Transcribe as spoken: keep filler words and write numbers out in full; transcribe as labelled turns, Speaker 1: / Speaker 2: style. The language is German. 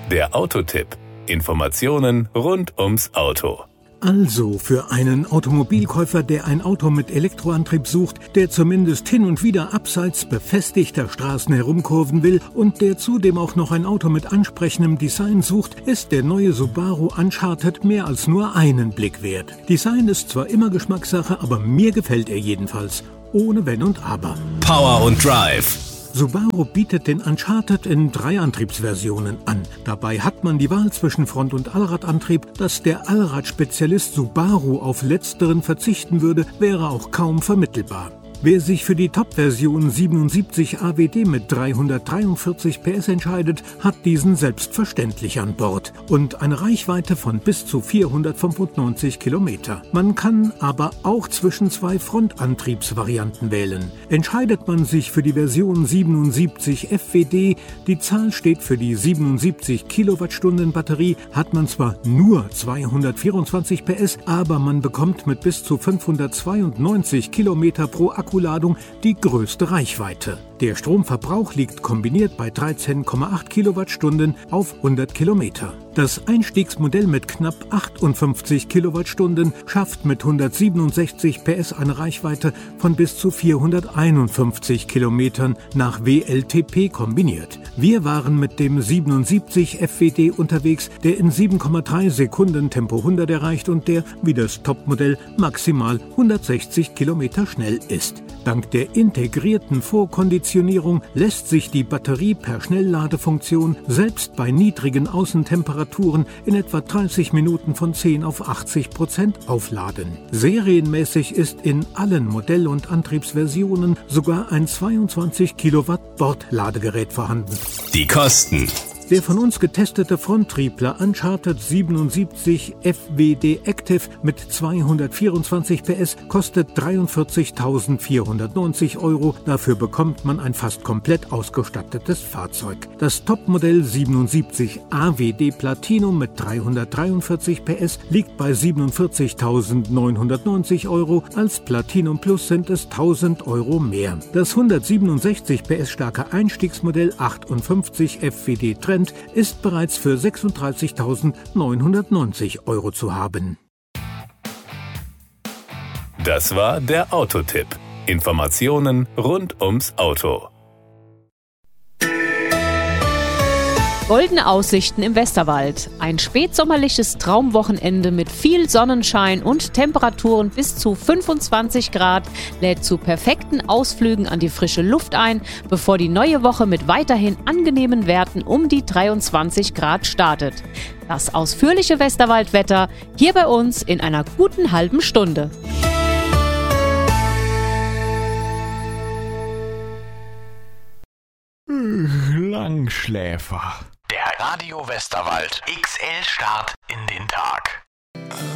Speaker 1: Der Autotipp. Informationen rund ums Auto.
Speaker 2: Also für einen Automobilkäufer, der ein Auto mit Elektroantrieb sucht, der zumindest hin und wieder abseits befestigter Straßen herumkurven will und der zudem auch noch ein Auto mit ansprechendem Design sucht, ist der neue Subaru Uncharted mehr als nur einen Blick wert. Design ist zwar immer Geschmackssache, aber mir gefällt er jedenfalls. Ohne Wenn und Aber.
Speaker 1: Power und Drive.
Speaker 2: Subaru bietet den Uncharted in drei Antriebsversionen an. Dabei hat man die Wahl zwischen Front- und Allradantrieb. Dass der Allradspezialist Subaru auf letzteren verzichten würde, wäre auch kaum vermittelbar. Wer sich für die Top-Version siebenundsiebzig A W D mit dreihundertdreiundvierzig P S entscheidet, hat diesen selbstverständlich an Bord und eine Reichweite von bis zu vierhundertfünfundneunzig Kilometer. Man kann aber auch zwischen zwei Frontantriebsvarianten wählen. Entscheidet man sich für die Version siebenundsiebzig F W D, die Zahl steht für die siebenundsiebzig Kilowattstunden Batterie, hat man zwar nur zweihundertvierundzwanzig P S, aber man bekommt mit bis zu fünfhundertzweiundneunzig Kilometer pro Akkuladung die größte Reichweite. Der Stromverbrauch liegt kombiniert bei dreizehn Komma acht Kilowattstunden auf hundert Kilometer. Das Einstiegsmodell mit knapp achtundfünfzig Kilowattstunden schafft mit hundertsiebenundsechzig P S eine Reichweite von bis zu vierhunderteinundfünfzig Kilometern nach W L T P kombiniert. Wir waren mit dem siebenundsiebzig F W D unterwegs, der in sieben Komma drei Sekunden Tempo hundert erreicht und der, wie das Topmodell, maximal hundertsechzig Kilometer schnell ist. Dank der integrierten Vorkonditionierung lässt sich die Batterie per Schnellladefunktion selbst bei niedrigen Außentemperaturen in etwa dreißig Minuten von zehn auf achtzig Prozent aufladen. Serienmäßig ist in allen Modell- und Antriebsversionen sogar ein zweiundzwanzig Kilowatt Bordladegerät vorhanden.
Speaker 1: Die Kosten.
Speaker 2: Der von uns getestete Fronttriebler Uncharted siebenundsiebzig F W D Active mit zweihundertvierundzwanzig P S kostet dreiundvierzigtausendvierhundertneunzig Euro. Dafür bekommt man ein fast komplett ausgestattetes Fahrzeug. Das Topmodell siebenundsiebzig A W D Platinum mit dreihundertdreiundvierzig P S liegt bei siebenundvierzigtausendneunhundertneunzig Euro. Als Platinum Plus sind es tausend Euro mehr. Das hundertsiebenundsechzig P S starke Einstiegsmodell achtundfünfzig F W D Trend ist bereits für sechsunddreißigtausendneunhundertneunzig Euro zu haben.
Speaker 1: Das war der Autotipp. Informationen rund ums Auto.
Speaker 3: Goldene Aussichten im Westerwald. Ein spätsommerliches Traumwochenende mit viel Sonnenschein und Temperaturen bis zu fünfundzwanzig Grad lädt zu perfekten Ausflügen an die frische Luft ein, bevor die neue Woche mit weiterhin angenehmen Werten um die dreiundzwanzig Grad startet. Das ausführliche Westerwaldwetter hier bei uns in einer guten halben Stunde.
Speaker 4: Langschläfer.
Speaker 5: Der Radio Westerwald X L Start in den Tag.